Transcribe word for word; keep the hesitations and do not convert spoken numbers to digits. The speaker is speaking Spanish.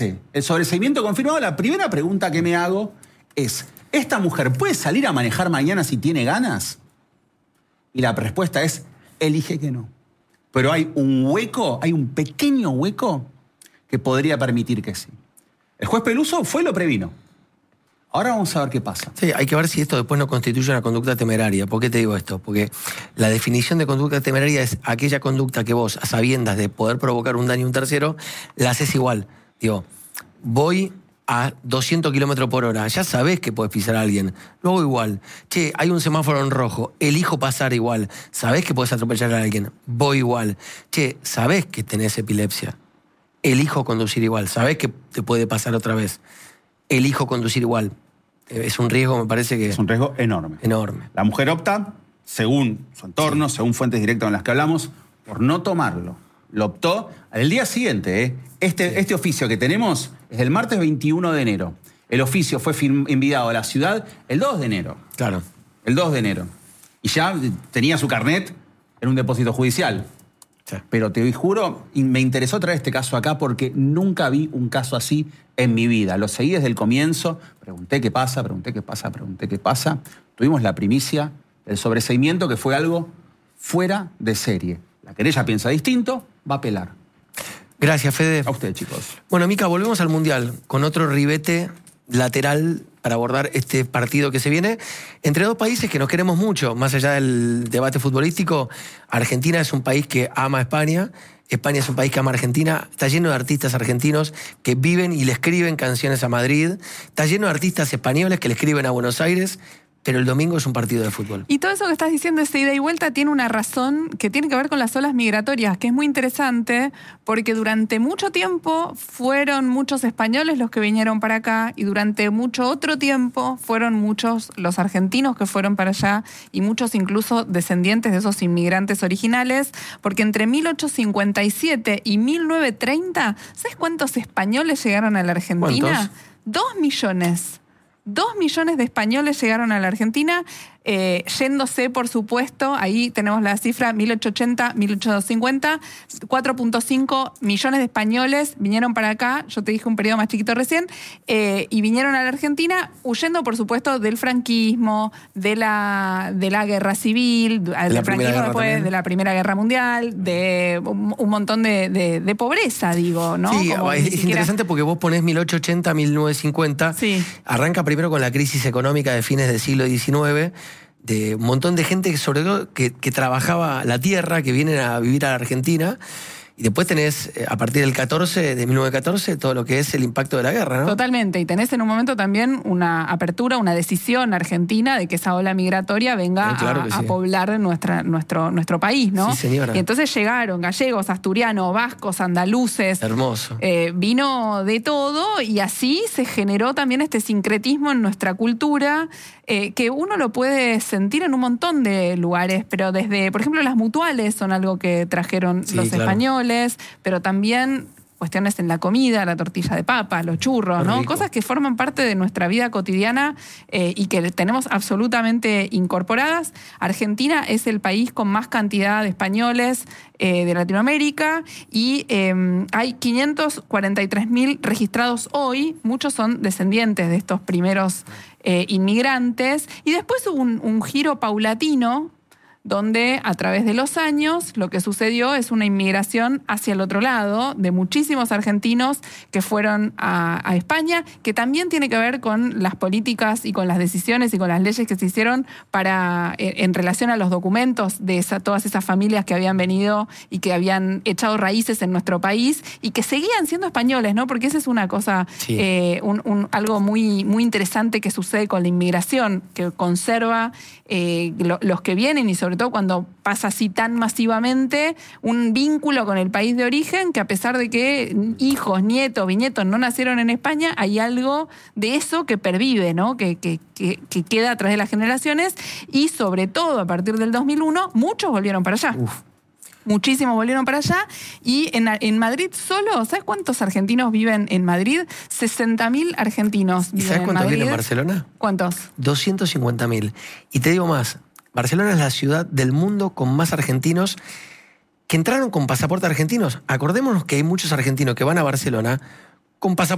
El sobreseimiento confirmado. La primera pregunta que me hago es, ¿esta mujer puede salir a manejar mañana si tiene ganas? Y la respuesta es, elige que no. Pero hay un hueco, hay un pequeño hueco que podría permitir que sí. El juez Peluso fue y lo previno. Ahora vamos a ver qué pasa. Sí, hay que ver si esto después no constituye una conducta temeraria. ¿Por qué te digo esto? Porque la definición de conducta temeraria es aquella conducta que vos, a sabiendas de poder provocar un daño a un tercero, la haces igual. Digo, voy a doscientos kilómetros por hora, ya sabés que podés pisar a alguien, lo hago igual. Che, hay un semáforo en rojo, elijo pasar igual, sabés que podés atropellar a alguien, voy igual. Che, sabés que tenés epilepsia, elijo conducir igual, sabés que te puede pasar otra vez, elijo conducir igual. Es un riesgo, me parece que... Es un riesgo enorme. Enorme. La mujer opta, según su entorno, sí. según fuentes directas con las que hablamos, por no tomarlo. Lo optó al día siguiente. ¿eh? Este, sí. este oficio que tenemos es del martes veintiuno de enero. El oficio fue enviado a la ciudad el dos de enero. Claro. El dos de enero. Y ya tenía su carnet en un depósito judicial. Sí. Pero te juro, me interesó traer este caso acá porque nunca vi un caso así en mi vida. Lo seguí desde el comienzo, pregunté qué pasa, pregunté qué pasa, pregunté qué pasa. Tuvimos la primicia del sobreseimiento que fue algo fuera de serie. La querella piensa distinto, va a apelar. Gracias, Fede. A usted, chicos. Bueno, Mica, volvemos al Mundial con otro ribete lateral para abordar este partido que se viene entre dos países que nos queremos mucho. Más allá del debate futbolístico, Argentina es un país que ama a España, España es un país que ama a Argentina, está lleno de artistas argentinos que viven y le escriben canciones a Madrid, está lleno de artistas españoles que le escriben a Buenos Aires, pero el domingo es un partido de fútbol. Y todo eso que estás diciendo, esa ida y vuelta, tiene una razón que tiene que ver con las olas migratorias, que es muy interesante, porque durante mucho tiempo fueron muchos españoles los que vinieron para acá, y durante mucho otro tiempo fueron muchos los argentinos que fueron para allá, y muchos incluso descendientes de esos inmigrantes originales, porque entre mil ochocientos cincuenta y siete y mil novecientos treinta, ¿sabes cuántos españoles llegaron a la Argentina? ¿Cuántos? Dos millones. Dos millones de españoles llegaron a la Argentina, eh, yéndose, por supuesto, ahí tenemos la cifra, mil ochocientos ochenta, mil ochocientos cincuenta, cuatro punto cinco millones de españoles vinieron para acá, yo te dije un periodo más chiquito recién, eh, y vinieron a la Argentina huyendo, por supuesto, del franquismo, de la, de la guerra civil, de del franquismo después, también. de la Primera Guerra Mundial, de un, un montón de, de, de pobreza, digo, ¿no? Sí, Como es siquiera... interesante porque vos ponés mil ochocientos ochenta, mil novecientos cincuenta, sí. arranca primero con la crisis económica de fines del siglo diecinueve, de un montón de gente, sobre todo, que, que trabajaba la tierra, que vienen a vivir a la Argentina. Y después tenés, a partir del catorce, de mil novecientos catorce, todo lo que es el impacto de la guerra, ¿no? Totalmente. Y tenés en un momento también una apertura, una decisión argentina de que esa ola migratoria venga eh, claro a, sí. a poblar nuestra, nuestro, nuestro país, ¿no? Sí, señora. Y entonces llegaron gallegos, asturianos, vascos, andaluces. Hermoso. Eh, vino de todo y así se generó también este sincretismo en nuestra cultura, eh, que uno lo puede sentir en un montón de lugares, pero desde, por ejemplo, las mutuales son algo que trajeron sí, los claro. españoles, pero también cuestiones en la comida, la tortilla de papa, los churros, ¿no? Cosas que forman parte de nuestra vida cotidiana eh, y que tenemos absolutamente incorporadas. Argentina es el país con más cantidad de españoles eh, de Latinoamérica y eh, hay quinientos cuarenta y tres mil registrados hoy. Muchos son descendientes de estos primeros eh, inmigrantes. Y después hubo un, un giro paulatino donde a través de los años lo que sucedió es una inmigración hacia el otro lado de muchísimos argentinos que fueron a, a España, que también tiene que ver con las políticas y con las decisiones y con las leyes que se hicieron para en, en relación a los documentos de esa, todas esas familias que habían venido y que habían echado raíces en nuestro país y que seguían siendo españoles, ¿no? Porque esa es una cosa, sí. eh, un, un, algo muy, muy interesante que sucede con la inmigración, que conserva eh, lo, los que vienen y sobre sobre todo cuando pasa así tan masivamente, un vínculo con el país de origen, que a pesar de que hijos, nietos, bisnietos no nacieron en España, hay algo de eso que pervive, ¿no? Que, que, que, que queda a través de las generaciones y sobre todo a partir del dos mil uno, muchos volvieron para allá. Uf. Muchísimos volvieron para allá y en, en Madrid solo, ¿sabes cuántos argentinos viven en Madrid? sesenta mil argentinos viven en Madrid. ¿Sabes cuántos viven en Barcelona? ¿Cuántos? doscientos cincuenta mil. Y te digo más, Barcelona es la ciudad del mundo con más argentinos que entraron con pasaporte argentinos. Acordémonos que hay muchos argentinos que van a Barcelona con pasaporte